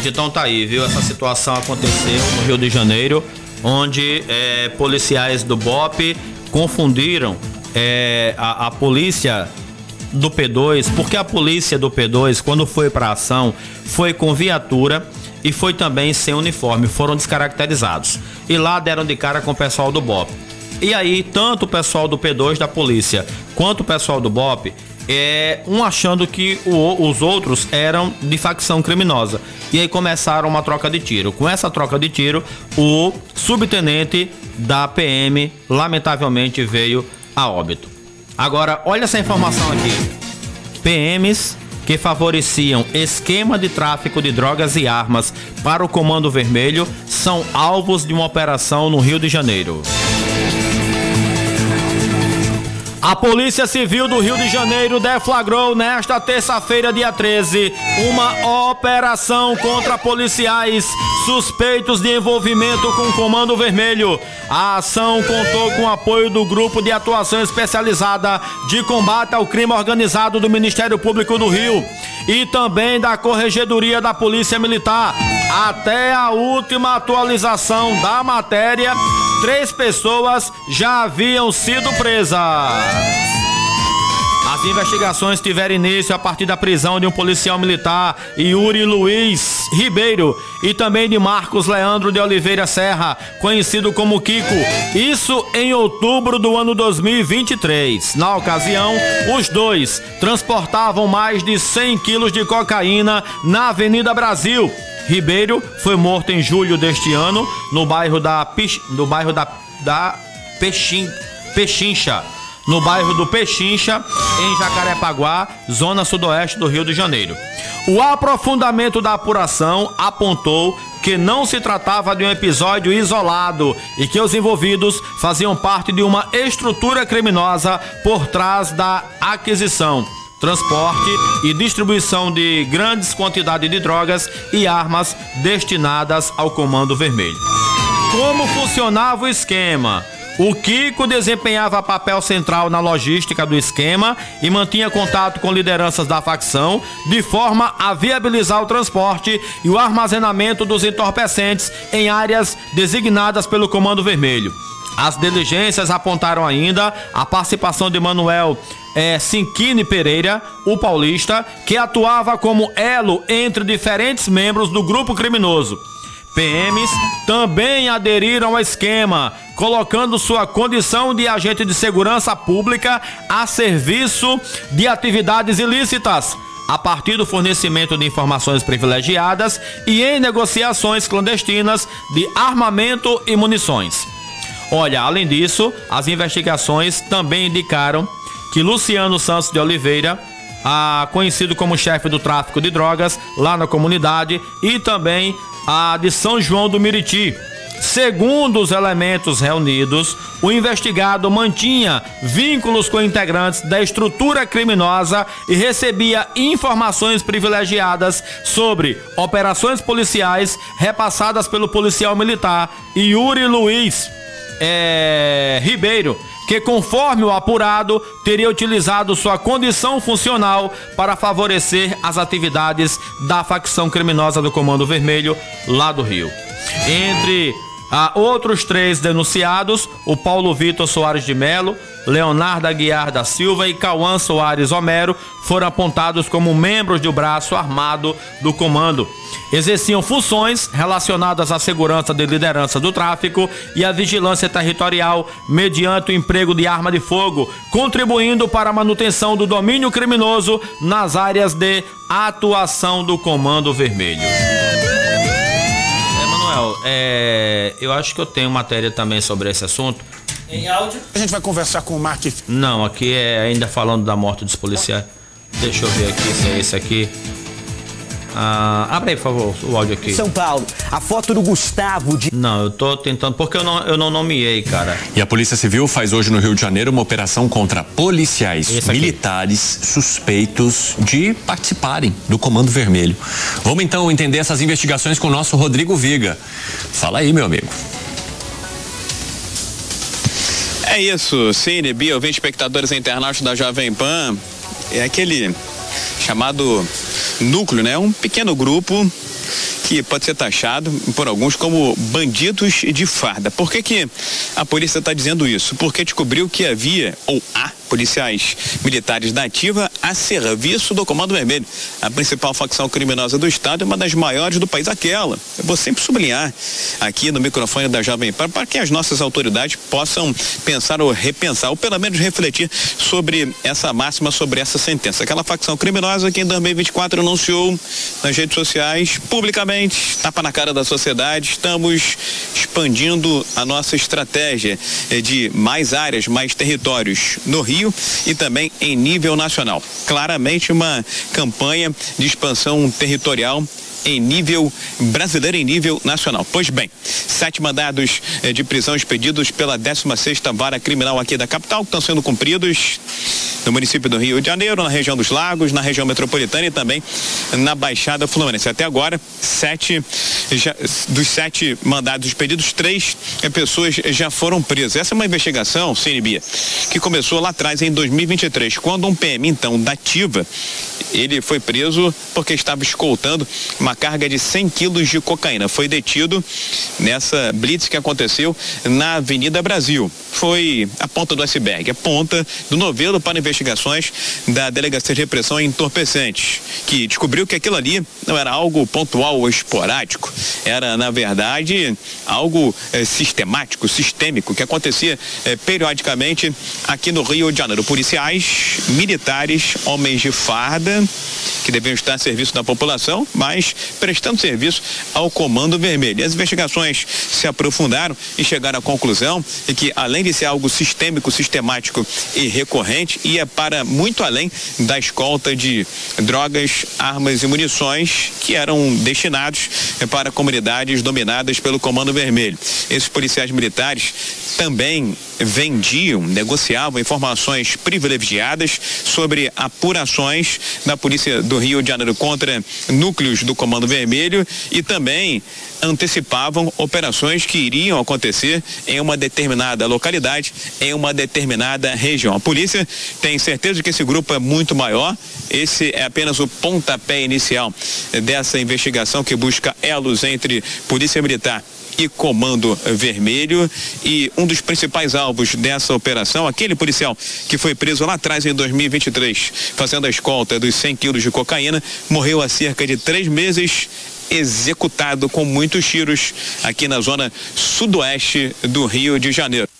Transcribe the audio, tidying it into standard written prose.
Gente, então tá aí, viu? Essa situação aconteceu no Rio de Janeiro, onde policiais do BOPE confundiram a polícia do P2, porque a polícia do P2, quando foi para ação, foi com viatura e foi também sem uniforme, foram descaracterizados. E lá deram de cara com o pessoal do BOPE. E aí, tanto o pessoal do P2 da polícia, quanto o pessoal do BOPE, um achando que os outros eram de facção criminosa. E aí começaram uma troca de tiro. Com essa troca de tiro, o subtenente da PM, lamentavelmente, veio a óbito. Agora, olha essa informação aqui. PMs que favoreciam esquema de tráfico de drogas e armas para o Comando Vermelho são alvos de uma operação no Rio de Janeiro. A Polícia Civil do Rio de Janeiro deflagrou nesta terça-feira, dia 13, uma operação contra policiais suspeitos de envolvimento com o Comando Vermelho. A ação contou com o apoio do Grupo de Atuação Especializada de Combate ao Crime Organizado do Ministério Público do Rio e também da Corregedoria da Polícia Militar. Até a última atualização da matéria, 3 pessoas já haviam sido presas. As investigações tiveram início a partir da prisão de um policial militar, Yuri Luiz Ribeiro, e também de Marcos Leandro de Oliveira Serra, conhecido como Kiko. Isso em outubro do ano 2023. Na ocasião, os dois transportavam mais de 100 quilos de cocaína na Avenida Brasil. Ribeiro foi morto em julho deste ano no bairro da Pechincha, no bairro do Pechincha, em Jacarepaguá, zona sudoeste do Rio de Janeiro. O aprofundamento da apuração apontou que não se tratava de um episódio isolado e que os envolvidos faziam parte de uma estrutura criminosa por trás da aquisição, transporte e distribuição de grandes quantidades de drogas e armas destinadas ao Comando Vermelho. Como funcionava o esquema? O Kiko desempenhava papel central na logística do esquema e mantinha contato com lideranças da facção, de forma a viabilizar o transporte e o armazenamento dos entorpecentes em áreas designadas pelo Comando Vermelho. As diligências apontaram ainda a participação de Manuel Cinquini Pereira, o paulista, que atuava como elo entre diferentes membros do grupo criminoso. PMs também aderiram ao esquema, colocando sua condição de agente de segurança pública a serviço de atividades ilícitas, a partir do fornecimento de informações privilegiadas e em negociações clandestinas de armamento e munições. Olha, além disso, as investigações também indicaram que Luciano Santos de Oliveira, conhecido como chefe do tráfico de drogas lá na comunidade, e também a de São João do Miriti. Segundo os elementos reunidos, o investigado mantinha vínculos com integrantes da estrutura criminosa e recebia informações privilegiadas sobre operações policiais repassadas pelo policial militar Yuri Luiz Ribeiro, que, conforme o apurado, teria utilizado sua condição funcional para favorecer as atividades da facção criminosa do Comando Vermelho lá do Rio. Entre outros 3 denunciados, o Paulo Vitor Soares de Melo, Leonardo Aguiar da Silva e Cauã Soares Homero foram apontados como membros do braço armado do comando. Exerciam funções relacionadas à segurança de liderança do tráfico e à vigilância territorial mediante o emprego de arma de fogo, contribuindo para a manutenção do domínio criminoso nas áreas de atuação do Comando Vermelho. Manuel, eu acho que eu tenho matéria também sobre esse assunto. Em áudio? A gente vai conversar com o Mark. Não, aqui é ainda falando da morte dos policiais. Deixa eu ver aqui se é esse aqui. Abre aí, por favor, o áudio aqui. São Paulo, a foto do Gustavo de... Não, eu tô tentando, porque eu não nomeei, cara. E a Polícia Civil faz hoje no Rio de Janeiro uma operação contra policiais militares suspeitos de participarem do Comando Vermelho. Vamos então entender essas investigações com o nosso Rodrigo Viga. Fala aí, meu amigo. É isso, Cine, Bia, ouvintes, espectadores e internautas da Jovem Pan. É aquele chamado núcleo, né? Um pequeno grupo que pode ser taxado por alguns como bandidos de farda. Por que a polícia está dizendo isso? Porque descobriu que havia, ou há, policiais militares da ativa a serviço do Comando Vermelho, a principal facção criminosa do estado, uma das maiores do país, aquela. Eu vou sempre sublinhar aqui no microfone da Jovem Pan para que as nossas autoridades possam pensar ou repensar, ou pelo menos refletir sobre essa máxima, sobre essa sentença. Aquela facção criminosa que em 2024 anunciou nas redes sociais, publicamente, tapa na cara da sociedade, estamos expandindo a nossa estratégia de mais áreas, mais territórios no Rio e também em nível nacional. Claramente uma campanha de expansão territorial em nível brasileiro, em nível nacional. Pois bem, 7 mandados de prisão expedidos pela 16ª Vara Criminal aqui da capital, que estão sendo cumpridos no município do Rio de Janeiro, na região dos Lagos, na região metropolitana e também na Baixada Fluminense. Até agora, dos 7 mandados expedidos, 3 pessoas já foram presas. Essa é uma investigação, Bia, que começou lá atrás, em 2023, quando um PM, então, da ativa, ele foi preso porque estava escoltando uma carga de 100 quilos de cocaína. Foi detido nessa blitz que aconteceu na Avenida Brasil. Foi a ponta do iceberg, a ponta do novelo para investigações da Delegacia de Repressão em Entorpecentes, que descobriu que aquilo ali não era algo pontual ou esporádico, era, na verdade, algo sistemático, sistêmico, que acontecia periodicamente aqui no Rio de Janeiro. Policiais, militares, homens de farda, que deviam estar a serviço da população, mas prestando serviço ao Comando Vermelho. E as investigações se aprofundaram e chegaram à conclusão de que, além de ser algo sistêmico, sistemático e recorrente, ia para muito além da escolta de drogas, armas e munições que eram destinados para comunidades dominadas pelo Comando Vermelho. Esses policiais militares também vendiam, negociavam informações privilegiadas sobre apurações da Polícia do Rio de Janeiro contra núcleos do Comando Vermelho e também antecipavam operações que iriam acontecer em uma determinada localidade, em uma determinada região. A polícia tem certeza de que esse grupo é muito maior. Esse é apenas o pontapé inicial dessa investigação que busca elos entre Polícia Militar e Comando Vermelho, e um dos principais alvos dessa operação, aquele policial que foi preso lá atrás em 2023, fazendo a escolta dos 100 quilos de cocaína, morreu há cerca de 3 meses, executado com muitos tiros aqui na zona sudoeste do Rio de Janeiro.